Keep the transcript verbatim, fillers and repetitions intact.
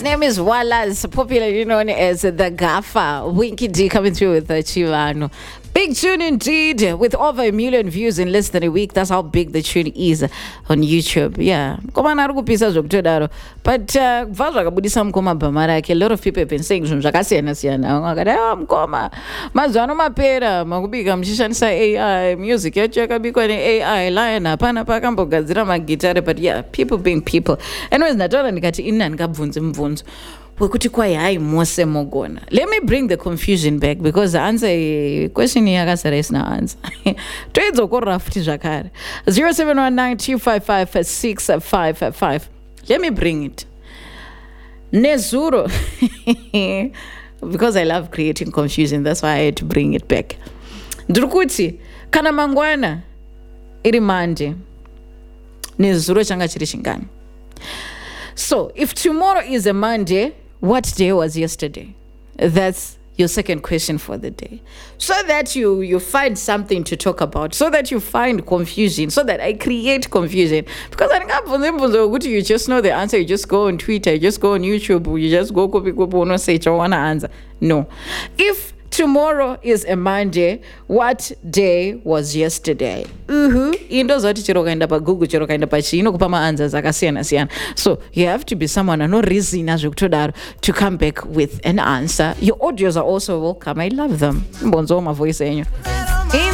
name is Wallace, popularly known as the Gaffer. Winky D coming through with the Chivano. Big tune indeed, with over a million views in less than a week. That's how big the tune is on YouTube. Yeah. But uh, a lot of people have been saying A I music A I line but yeah, people being people. Anyways, ndatola ndikati ina ndikabvunze mvunzo wekuti kwai hai mose mogona. Let me bring the confusion back because the answer question yakasara isina answer. Toedzokorora futi zvakare. zero seven one nine two five five six five five. Let me bring it. Nezuro. Because I love creating confusion, that's why I had to bring it back. Ndrukuti kana mangwana iri manje. Nezuro changa chiri chingani. So, if tomorrow is a Monday, what day was yesterday? That's your second question for the day. So that you, you find something to talk about, so that you find confusion, so that I create confusion. Because I think you just know the answer, you just go on Twitter, you just go on YouTube, you just go copy, copy, say, I want to answer. No. If tomorrow is a Monday, what day was yesterday? Uhu. Indo zoti chiro kaenda pa Google, chiro kaenda pa chino kupama answers akasiyana siyana. So you have to be someone no reason to come back with an answer. Your audios are also welcome. I love them. Mbonzo ma voice enyu.